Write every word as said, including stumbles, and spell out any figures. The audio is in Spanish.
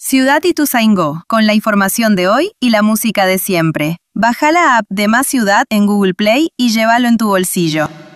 Ciudad Ituzaingó, con la información de hoy y la música de siempre. Baja la app de Más Ciudad en Google Play y llévalo en tu bolsillo.